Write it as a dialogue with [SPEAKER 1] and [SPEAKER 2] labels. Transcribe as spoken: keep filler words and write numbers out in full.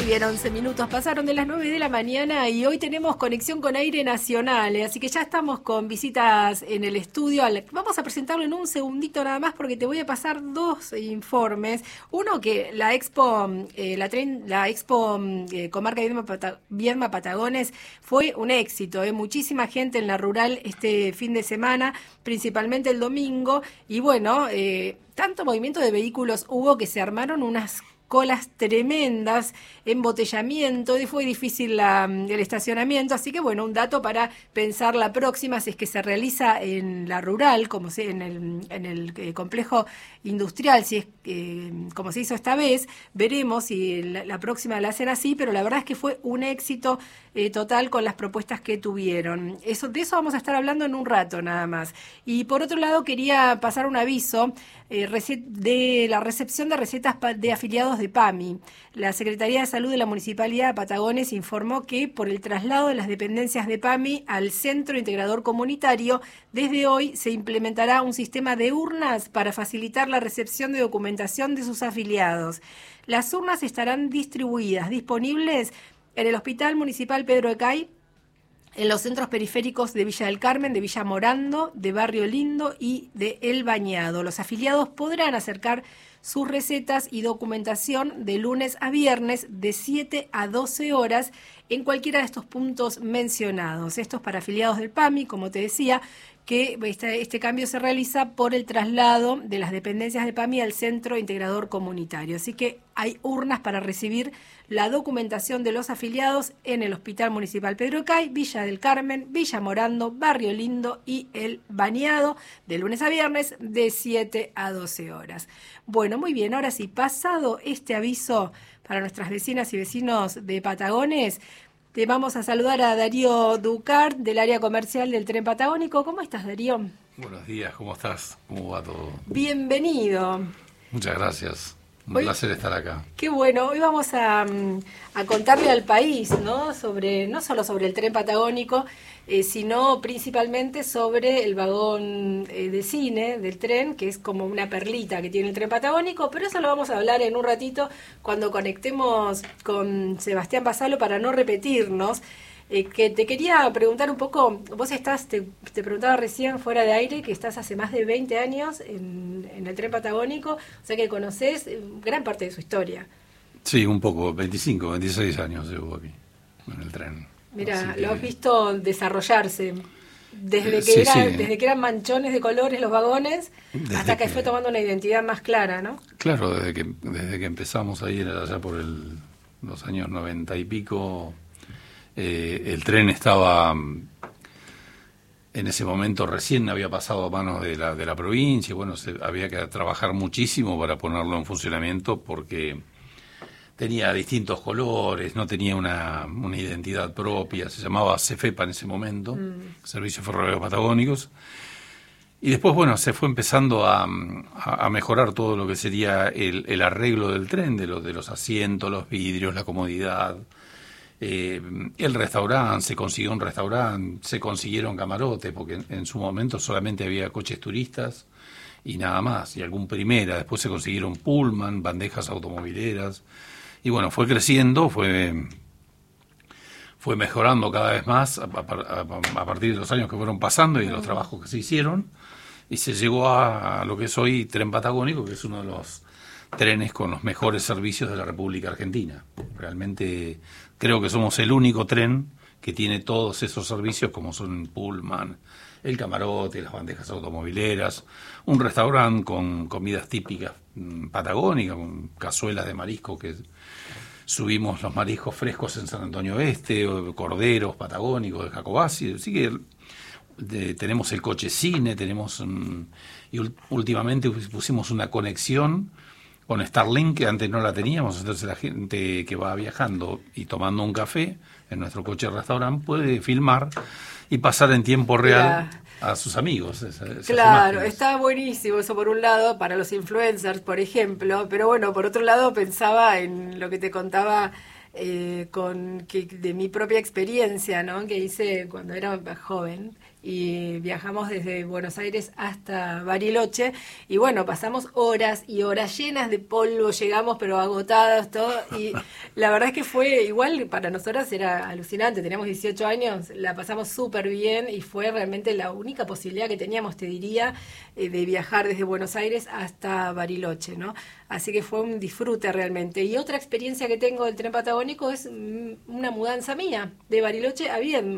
[SPEAKER 1] bien, once minutos pasaron de las nueve de la mañana y hoy tenemos conexión con Aire Nacional, eh, así que ya estamos con visitas en el estudio. Vamos a presentarlo en un segundito nada más porque te voy a pasar dos informes. Uno que la Expo, eh, la, tren, la Expo eh, Comarca Viedma, Pata, Viedma Patagones fue un éxito, eh, muchísima gente en la rural este fin de semana, principalmente el domingo, y bueno, eh, tanto movimiento de vehículos hubo que se armaron unas colas tremendas, embotellamiento, y fue difícil la, el estacionamiento, así que bueno, un dato para pensar la próxima, si es que se realiza en la rural, como se, en el, en el eh, complejo industrial, si es eh, como se hizo esta vez, veremos si la, la próxima la hacen así, pero la verdad es que fue un éxito eh, total con las propuestas que tuvieron. Eso, de eso vamos a estar hablando en un rato nada más. Y por otro lado quería pasar un aviso eh, de la recepción de recetas de afiliados de PAMI. La Secretaría de Salud de la Municipalidad de Patagones informó que por el traslado de las dependencias de PAMI al Centro Integrador Comunitario, desde hoy se implementará un sistema de urnas para facilitar la recepción de documentación de sus afiliados. Las urnas estarán distribuidas, disponibles en el Hospital Municipal Pedro Ecay, en los centros periféricos de Villa del Carmen, de Villa Morando, de Barrio Lindo y de El Bañado. Los afiliados podrán acercar sus recetas y documentación de lunes a viernes de siete a doce horas en cualquiera de estos puntos mencionados. Esto es para afiliados del PAMI, como te decía, que este, este cambio se realiza por el traslado de las dependencias de PAMI al Centro Integrador Comunitario. Así que hay urnas para recibir la documentación de los afiliados en el Hospital Municipal Pedro Ecay, Villa del Carmen, Villa Morando, Barrio Lindo y El Bañado, de lunes a viernes de siete a doce horas. Bueno, muy bien, ahora sí, pasado este aviso para nuestras vecinas y vecinos de Patagones, te vamos a saludar a Darío Ducart, del área comercial del Tren Patagónico. ¿Cómo estás, Darío?
[SPEAKER 2] Buenos días, ¿cómo estás? ¿Cómo va todo?
[SPEAKER 1] Bienvenido.
[SPEAKER 2] Muchas gracias. Un hoy, placer estar acá.
[SPEAKER 1] Qué bueno. Hoy vamos a, a contarle al país, ¿no? Sobre, no solo sobre el Tren Patagónico, eh, sino principalmente sobre el vagón eh, de cine del tren, que es como una perlita que tiene el Tren Patagónico, pero eso lo vamos a hablar en un ratito cuando conectemos con Sebastián Basalo para no repetirnos. Eh, que te quería preguntar un poco, vos estás, te, te preguntaba recién fuera de aire, que estás hace más de veinte años en, en el Tren Patagónico, o sea que conocés gran parte de su historia.
[SPEAKER 2] Sí, un poco, veinticinco, veintiséis años llevo aquí, en el tren.
[SPEAKER 1] Mira, que... lo has visto desarrollarse desde que,
[SPEAKER 2] sí,
[SPEAKER 1] era,
[SPEAKER 2] sí.
[SPEAKER 1] desde que eran manchones de colores los vagones, desde hasta que, que fue tomando una identidad más clara, ¿no?
[SPEAKER 2] Claro, desde que, desde que empezamos ahí, allá por el, los años noventa y pico... Eh, el tren estaba, en ese momento recién había pasado a manos de la, de la provincia, y bueno, se, había que trabajar muchísimo para ponerlo en funcionamiento porque tenía distintos colores, no tenía una, una identidad propia, se llamaba CEFEPA en ese momento, mm. Servicios Ferroviarios Patagónicos, y después, bueno, se fue empezando a, a, a mejorar todo lo que sería el, el arreglo del tren, de, lo, de los asientos, los vidrios, la comodidad. Eh, el restaurante, se consiguió un restaurante, se consiguieron camarotes, porque en, en su momento solamente había coches turistas y nada más, y algún primera, después se consiguieron pullman, bandejas automovileras, y bueno, fue creciendo, fue fue mejorando cada vez más a, a, a partir de los años que fueron pasando y de los trabajos que se hicieron, y se llegó a, a lo que es hoy Tren Patagónico, que es uno de los trenes con los mejores servicios de la República Argentina. Realmente creo que somos el único tren que tiene todos esos servicios, como son pullman, el camarote, las bandejas automovileras, un restaurante con comidas típicas mmm, patagónicas, con cazuelas de marisco, que subimos los mariscos frescos en San Antonio Este, o corderos patagónicos de Jacobasi, así que de, tenemos el coche cine, tenemos um, y últimamente pusimos una conexión con Starlink, que antes no la teníamos, entonces la gente que va viajando y tomando un café en nuestro coche restaurante puede filmar y pasar en tiempo real Mira. a sus amigos. Esa, esas
[SPEAKER 1] claro,
[SPEAKER 2] imágenes.
[SPEAKER 1] Está buenísimo eso por un lado, para los influencers, por ejemplo, pero bueno, por otro lado pensaba en lo que te contaba eh, con que de mi propia experiencia, ¿no? Que hice cuando era joven, y viajamos desde Buenos Aires hasta Bariloche y bueno, pasamos horas y horas llenas de polvo, llegamos pero agotados, todo, y la verdad es que fue igual, para nosotras era alucinante, teníamos dieciocho años, la pasamos súper bien y fue realmente la única posibilidad que teníamos, te diría, eh, de viajar desde Buenos Aires hasta Bariloche, ¿no? Así que fue un disfrute realmente. Y otra experiencia que tengo del tren patagónico es mm, una mudanza mía de Bariloche a Viedma.